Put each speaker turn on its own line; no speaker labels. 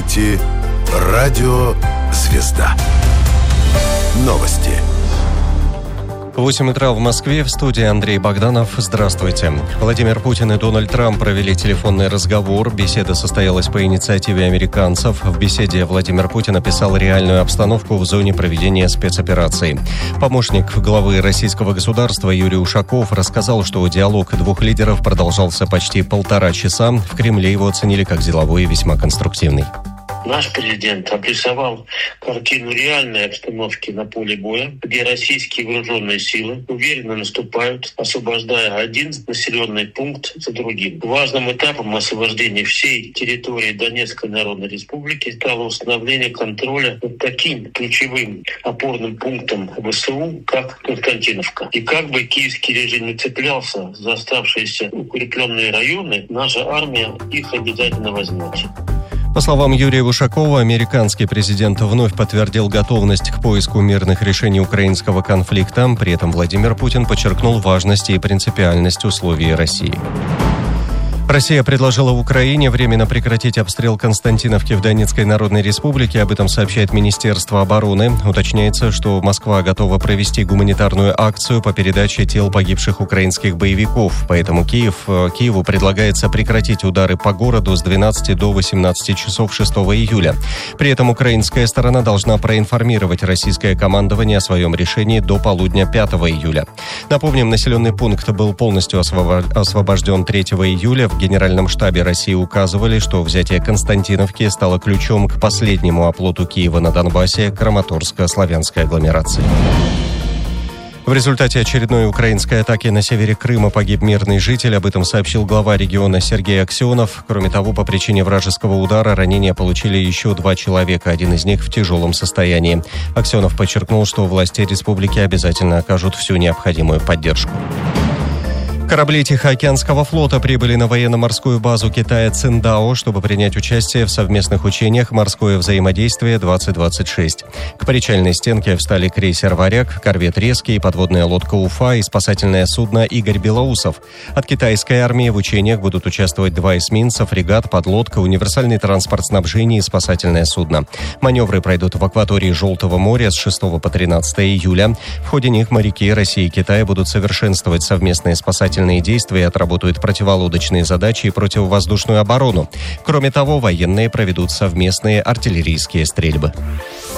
слушаете «Радио Звезда». Новости.
8 утра в Москве, в студии Андрей Богданов. Здравствуйте. Владимир Путин и Дональд Трамп провели телефонный разговор. Беседа состоялась по инициативе американцев. В беседе Владимир Путин описал реальную обстановку в зоне проведения спецоперации. Помощник главы российского государства Юрий Ушаков рассказал, что диалог двух лидеров продолжался почти 1,5 часа. В Кремле его оценили как деловой и весьма конструктивный.
Наш президент обрисовал картину реальной обстановки на поле боя, где российские вооруженные силы уверенно наступают, освобождая один населенный пункт за другим. Важным этапом освобождения всей территории Донецкой Народной Республики стало установление контроля над таким ключевым опорным пунктом ВСУ, как Константиновка. И как бы киевский режим не цеплялся за оставшиеся укрепленные районы, наша армия их обязательно возьмет.
По словам Юрия Ушакова, американский президент вновь подтвердил готовность к поиску мирных решений украинского конфликта. При этом Владимир Путин подчеркнул важность и принципиальность условий России. Россия предложила Украине временно прекратить обстрел Константиновки в Донецкой Народной Республике. Об этом сообщает Министерство обороны. Уточняется, что Москва готова провести гуманитарную акцию по передаче тел погибших украинских боевиков. Поэтому Киеву предлагается прекратить удары по городу с 12 до 18 часов 6 июля. При этом украинская сторона должна проинформировать российское командование о своем решении до полудня 5 июля. Напомним, населенный пункт был полностью освобожден 3 июля. В Генеральном штабе России указывали, что взятие Константиновки стало ключом к последнему оплоту Киева на Донбассе, Краматорско-славянской агломерации. В результате очередной украинской атаки на севере Крыма погиб мирный житель. Об этом сообщил глава региона Сергей Аксенов. Кроме того, по причине вражеского удара ранения получили еще 2 человека. Один из них в тяжелом состоянии. Аксенов подчеркнул, что власти республики обязательно окажут всю необходимую поддержку. Корабли Тихоокеанского флота прибыли на военно-морскую базу Китая Циндао, чтобы принять участие в совместных учениях «Морское взаимодействие-2026». К причальной стенке встали крейсер «Варяг», корвет «Резкий», подводная лодка «Уфа» и спасательное судно «Игорь Белоусов». От китайской армии в учениях будут участвовать 2 эсминца, фрегат, подлодка, универсальный транспорт снабжения и спасательное судно. Маневры пройдут в акватории Желтого моря с 6 по 13 июля. В ходе них моряки России и Китая будут совершенствовать совместные спасательные действия, отработают противолодочные задачи и противовоздушную оборону. Кроме того, военные проведут совместные артиллерийские стрельбы.